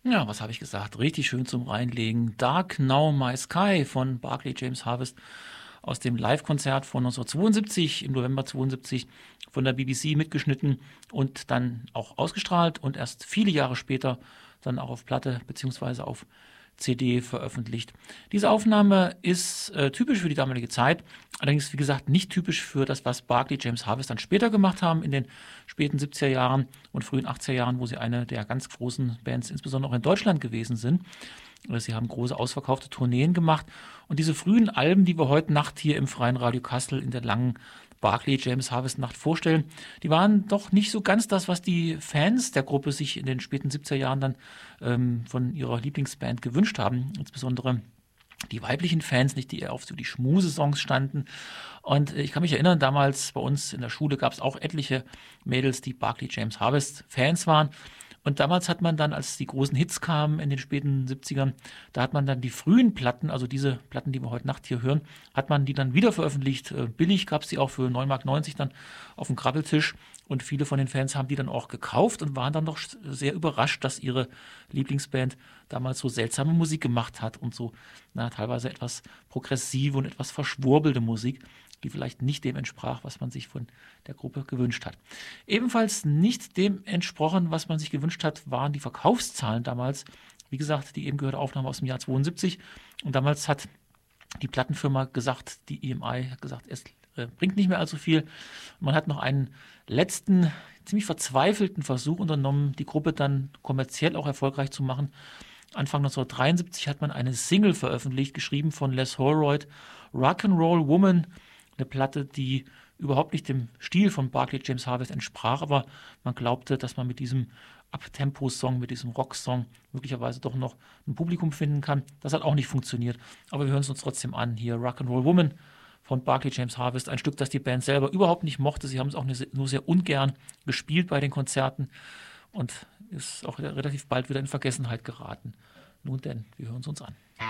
Ja, was habe ich gesagt? Richtig schön zum Reinlegen. Dark Now My Sky von Barclay James Harvest aus dem Live-Konzert von 1972, im November 72, von der BBC mitgeschnitten und dann auch ausgestrahlt und erst viele Jahre später dann auch auf Platte beziehungsweise auf CD veröffentlicht. Diese Aufnahme ist typisch für die damalige Zeit, allerdings wie gesagt nicht typisch für das, was Barclay James Harvest dann später gemacht haben in den späten 70er Jahren und frühen 80er Jahren, wo sie eine der ganz großen Bands insbesondere auch in Deutschland gewesen sind. Sie haben große ausverkaufte Tourneen gemacht und diese frühen Alben, die wir heute Nacht hier im Freien Radio Kassel in der langen Barclay James Harvest Nacht vorstellen, die waren doch nicht so ganz das, was die Fans der Gruppe sich in den späten 70er Jahren dann von ihrer Lieblingsband gewünscht haben. Insbesondere die weiblichen Fans, nicht die eher auf so die Schmuse-Songs standen. Und ich kann mich erinnern, damals bei uns in der Schule gab es auch etliche Mädels, die Barclay James Harvest Fans waren. Und damals hat man dann, als die großen Hits kamen in den späten 70ern, da hat man dann die frühen Platten, also diese Platten, die wir heute Nacht hier hören, hat man die dann wieder veröffentlicht. Billig gab es die auch für 9,90 Mark dann auf dem Krabbeltisch. Und viele von den Fans haben die dann auch gekauft und waren dann doch sehr überrascht, dass ihre Lieblingsband damals so seltsame Musik gemacht hat und so teilweise etwas progressive und etwas verschwurbelte Musik, die vielleicht nicht dem entsprach, was man sich von der Gruppe gewünscht hat. Ebenfalls nicht dem entsprochen, was man sich gewünscht hat, waren die Verkaufszahlen damals. Wie gesagt, die eben gehörte Aufnahme aus dem Jahr 72. Und damals hat die Plattenfirma gesagt, die EMI hat gesagt, es bringt nicht mehr allzu viel. Man hat noch einen letzten, ziemlich verzweifelten Versuch unternommen, die Gruppe dann kommerziell auch erfolgreich zu machen. Anfang 1973 hat man eine Single veröffentlicht, geschrieben von Les Holroyd, Rock'n'Roll Woman, eine Platte, die überhaupt nicht dem Stil von Barclay James Harvest entsprach, aber man glaubte, dass man mit diesem Abtempo-Song, mit diesem Rock-Song möglicherweise doch noch ein Publikum finden kann. Das hat auch nicht funktioniert, aber wir hören es uns trotzdem an. Hier Rock'n'Roll Woman von Barclay James Harvest, ein Stück, das die Band selber überhaupt nicht mochte. Sie haben es auch nur sehr ungern gespielt bei den Konzerten und ist auch relativ bald wieder in Vergessenheit geraten. Nun denn, wir hören es uns an.